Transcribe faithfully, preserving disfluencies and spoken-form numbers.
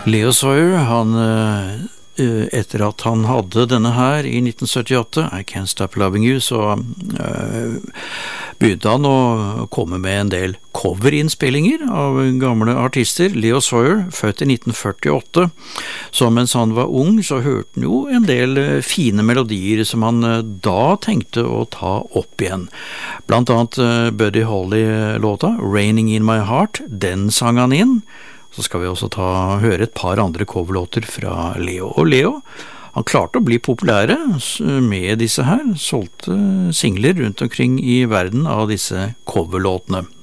Leo Sayer, han, uh, etter at han hadde denne her i nitten syttiåtte, I Can't Stop Loving You, så uh, begynte han å komme med en del coverinnspillinger av gamle artister. Leo Sayer, født i nitten førtiåtte, så mens han var ung, så hørte han jo en del fine melodier som han da tenkte å ta opp igjen. Blant annet uh, Buddy Holly-låta, Raining in My Heart, den sang han inn. Så skal vi også ta, høre et par andre coverlåter fra Leo. Og Leo, han klarte å bli populære med disse her, solgte singler rundt omkring i verden av disse coverlåtene.